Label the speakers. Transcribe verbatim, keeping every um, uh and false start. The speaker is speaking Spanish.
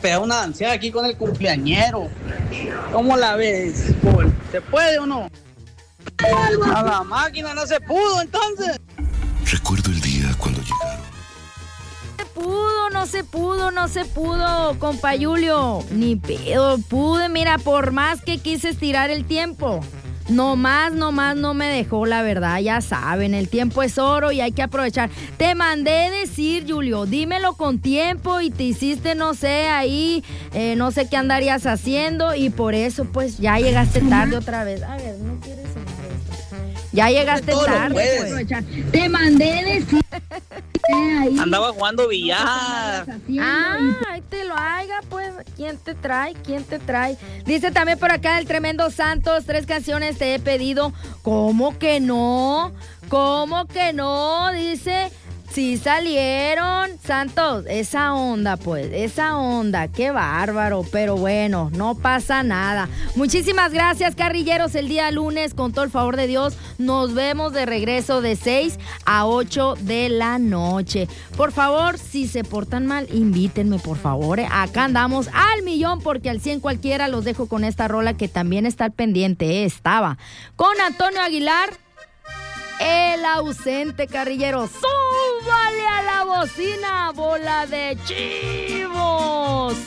Speaker 1: pegar una danzada aquí con el cumpleañero. ¿Cómo la ves, Paul? ¿Se puede o no? A la máquina no se pudo, entonces.
Speaker 2: Recuerdo el día cuando llegaron.
Speaker 3: No se pudo, no se pudo, no se pudo, compa Julio. Ni pedo, pude, mira, por más que quise estirar el tiempo. No más, no más no me dejó, la verdad, ya saben, el tiempo es oro y hay que aprovechar. Te mandé decir, Julio, dímelo con tiempo y te hiciste, no sé, ahí, eh, no sé qué andarías haciendo y por eso, pues, ya llegaste tarde otra vez. A ver, ¿no quieres cenar esto? Ya llegaste tarde, pues.
Speaker 4: Te mandé decir.
Speaker 1: Andaba jugando billar.
Speaker 3: Ah, ahí te lo haga, pues. ¿Quién te trae? ¿Quién te trae? Dice también por acá el tremendo Santos, tres canciones te he pedido. ¿Cómo que no? ¿Cómo que no? Dice, sí salieron. Santos, esa onda, pues, esa onda. Qué bárbaro, pero bueno, no pasa nada. Muchísimas gracias, carrilleros. El día lunes, con todo el favor de Dios, nos vemos de regreso de seis a ocho de la noche. Por favor, si se portan mal, invítenme, por favor. ¿eh? Acá andamos al millón, porque al cien cualquiera. Los dejo con esta rola que también está al pendiente. ¿eh? Estaba con Antonio Aguilar, el ausente, carrillero. ¡Súbale a la bocina, bola de chivos!